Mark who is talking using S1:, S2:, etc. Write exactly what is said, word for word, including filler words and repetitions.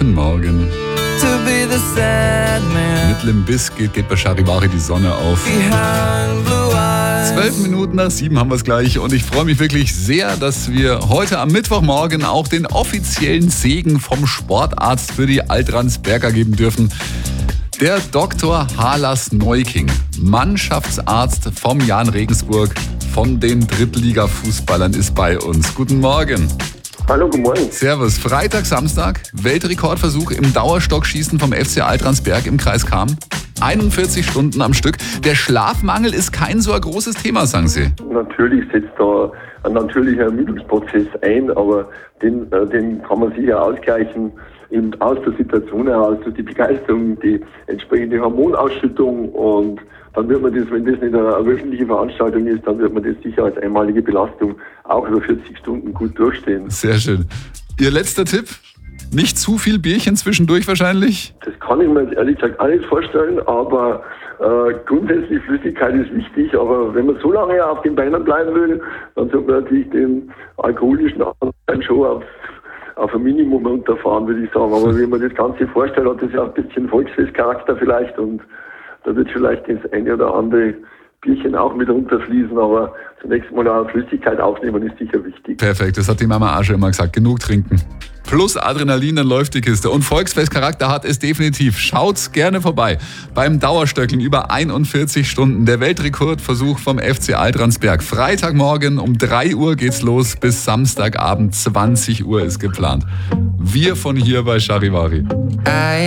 S1: Guten Morgen.
S2: To be the sad man
S1: Mit Limp Bizkit geht bei Charivari die Sonne auf.
S2: behind blue eyes.
S1: Zwölf Minuten nach sieben haben wir es gleich und ich freue mich wirklich sehr, dass wir heute am Mittwochmorgen auch den offiziellen Segen vom Sportarzt für die Altransberger geben dürfen. Der Doktor Harlas Neuking, Mannschaftsarzt vom Jahn Regensburg, von den Drittliga-Fußballern, ist bei uns. Guten Morgen.
S3: Hallo, guten Morgen.
S1: Servus. Freitag, Samstag, Weltrekordversuch im Dauerstockschießen vom F C Altransberg im Kreis Cham. einundvierzig Stunden am Stück. Der Schlafmangel ist kein so ein großes Thema, sagen Sie.
S3: Natürlich setzt da ein natürlicher Ermüdungsprozess ein, aber den, äh, den kann man sicher ausgleichen eben aus der Situation heraus, durch die Begeisterung, die entsprechende Hormonausschüttung, und dann wird man das, wenn das nicht eine wöchentliche Veranstaltung ist, dann wird man das sicher als einmalige Belastung auch über vierzig Stunden gut durchstehen.
S1: Sehr schön. Ihr letzter Tipp? Nicht zu viel Bierchen zwischendurch wahrscheinlich?
S3: Das kann ich mir jetzt ehrlich gesagt auch nicht vorstellen, aber äh, grundsätzlich Flüssigkeit ist wichtig, aber wenn man so lange auf den Beinen bleiben will, dann sollte man natürlich den alkoholischen Anteil schon auf, auf ein Minimum runterfahren, würde ich sagen. Aber wenn man das Ganze vorstellt, hat das ja ein bisschen Volksfestcharakter vielleicht, und da wird vielleicht das eine oder andere Bierchen auch mit runterfließen, aber zunächst mal eine Flüssigkeit aufnehmen ist sicher wichtig.
S1: Perfekt, das hat die Mama auch schon immer gesagt. Genug trinken. Plus Adrenalin, dann läuft die Kiste. Und Volksfestcharakter hat es definitiv. Schaut's gerne vorbei. Beim Dauerstöckeln über einundvierzig Stunden. Der Weltrekordversuch vom F C Altransberg. Freitagmorgen um drei Uhr geht's los. Bis Samstagabend zwanzig Uhr ist geplant. Wir von hier bei Charivari.
S2: I